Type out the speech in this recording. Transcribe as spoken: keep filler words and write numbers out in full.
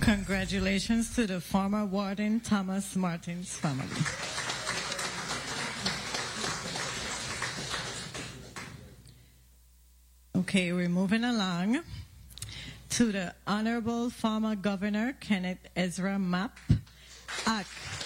Congratulations to the former warden Thomas Martin's family. Okay, we're moving along to the Honorable former Governor Kenneth Ezra Mapp. Act.